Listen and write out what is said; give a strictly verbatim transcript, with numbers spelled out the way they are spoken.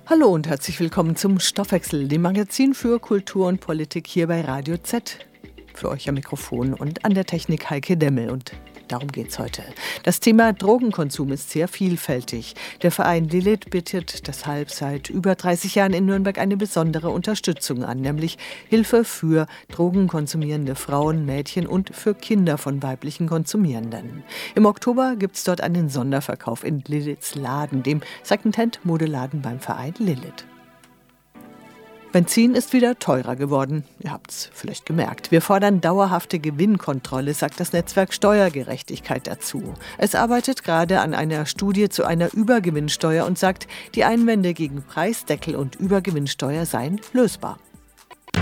Hallo und herzlich willkommen zum Stoffwechsel, dem Magazin für Kultur und Politik hier bei Radio Z. Für euch am Mikrofon und an der Technik Heike Demmel, und darum geht's heute. Das Thema Drogenkonsum ist sehr vielfältig. Der Verein Lilith bietet deshalb seit über dreißig Jahren in Nürnberg eine besondere Unterstützung an, nämlich Hilfe für drogenkonsumierende Frauen, Mädchen und für Kinder von weiblichen Konsumierenden. Im Oktober gibt's dort einen Sonderverkauf in Liliths Laden, dem Secondhand-Modeladen beim Verein Lilith. Benzin ist wieder teurer geworden. Ihr habt's vielleicht gemerkt. Wir fordern dauerhafte Gewinnkontrolle, sagt das Netzwerk Steuergerechtigkeit dazu. Es arbeitet gerade an einer Studie zu einer Übergewinnsteuer und sagt, die Einwände gegen Preisdeckel und Übergewinnsteuer seien lösbar.